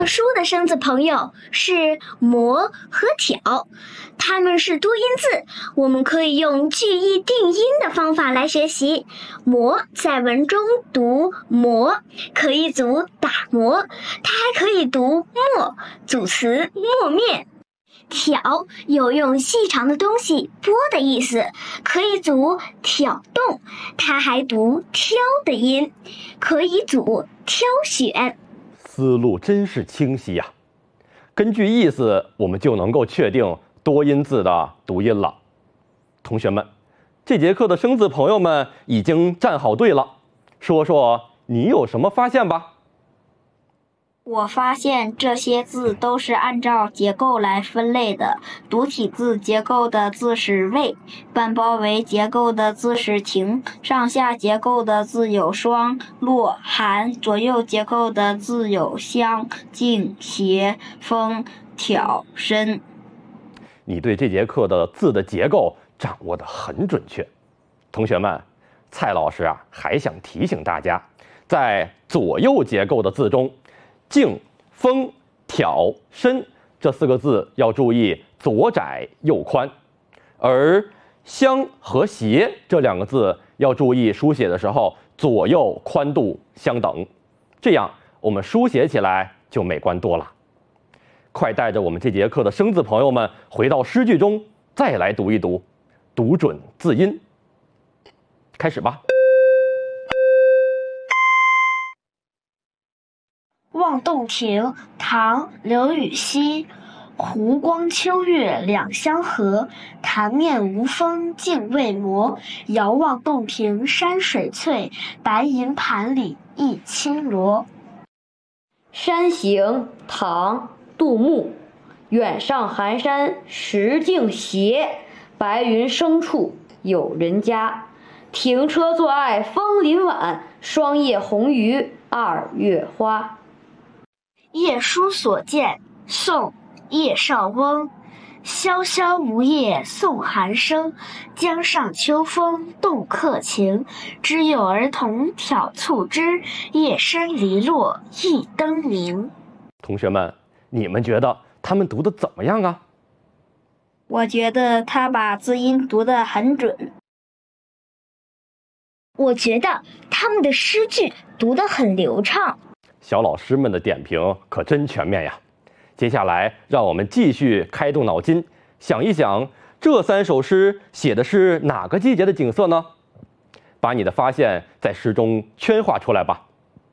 书的生字朋友是磨和挑，它们是多音字，我们可以用句意定音的方法来学习。磨在文中读磨，可以组打磨，它还可以读磨，组词磨面。挑有用细长的东西拨的意思，可以组挑动，它还读挑的音，可以组挑选。 思路真是清晰呀！根据意思，我们就能够确定多音字的读音了。同学们，这节课的生字朋友们已经站好队了，说说你有什么发现吧？ 我发现这些字都是按照结构来分类的。独体字结构的字是谓，半包围结构的字是庭，上下结构的字有双、落、寒，左右结构的字有相、径、斜、锋、挑、申。 你对这节课的字的结构掌握得很准确。同学们，蔡老师还想提醒大家，在左右结构的字中，径、锋、挑、申这4个字要注意左窄右宽，而相和斜这2个字要注意书写的时候左右宽度相等，这样我们书写起来就美观多了。快带着我们这节课的生字朋友们回到诗句中，再来读一读，读准字音。开始吧。 望洞庭，唐·刘禹锡。湖光秋月两相和，潭面无风镜未磨。遥望洞庭山水翠，白银盘里一青螺。 山行，唐·杜牧。远上寒山石径斜，白云生处有人家。停车坐爱枫林晚，霜叶红于二月花。 夜书所见，宋·叶绍翁。萧萧梧叶送寒声，江上秋风动客情。知有儿童挑促织，夜深篱落一灯明。 同学们，你们觉得他们读得怎么样啊？ 我觉得他把字音读得很准。 我觉得他们的诗句读得很流畅。 小老师们的点评可真全面呀！接下来让我们继续开动脑筋，想一想这3首诗写的是哪个季节的景色呢？把你的发现在诗中圈画出来吧。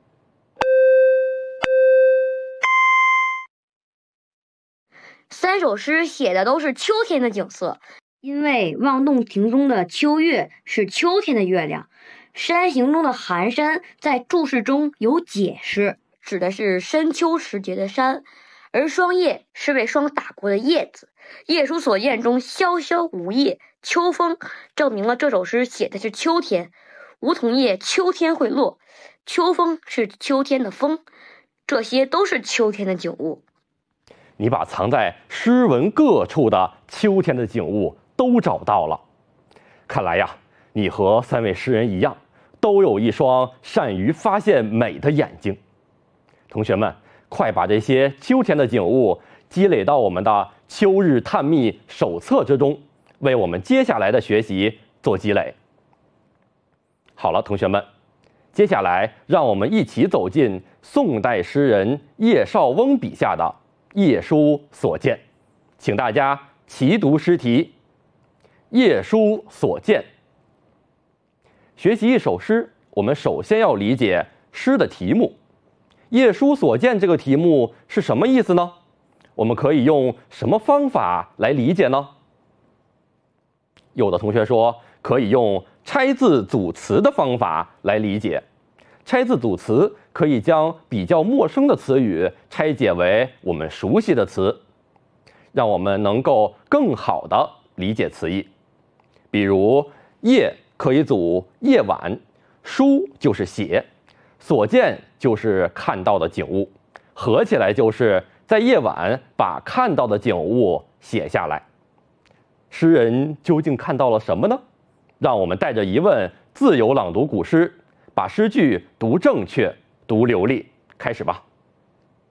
3首诗写的都是秋天的景色，因为望洞庭中的秋月是秋天的月亮，山行中的寒山在注释中有解释，指的是深秋时节的山，而霜叶是被霜打过的叶子。夜书所见中萧萧梧叶，秋风证明了这首诗写的是秋天。梧桐叶秋天会落，秋风是秋天的风，这些都是秋天的景物。 你把藏在诗文各处的秋天的景物都找到了。看来呀，你和3位诗人一样，都有一双善于发现美的眼睛。同学们，快把这些秋天的景物积累到我们的秋日探秘手册之中，为我们接下来的学习做积累。好了，同学们，接下来让我们一起走进宋代诗人叶绍翁笔下的夜书所见，请大家齐读诗题。夜书所见。学习一首诗，我们首先要理解诗的题目。夜书所见这个题目是什么意思呢？我们可以用什么方法来理解呢？有的同学说可以用拆字组词的方法来理解。拆字组词可以将比较陌生的词语拆解为我们熟悉的词，让我们能够更好地理解词义。比如夜可以组夜晚，书就是写，所见就是看到的景物，合起来就是在夜晚把看到的景物写下来。诗人究竟看到了什么呢？让我们带着疑问自由朗读古诗，把诗句读正确、读流利。开始吧。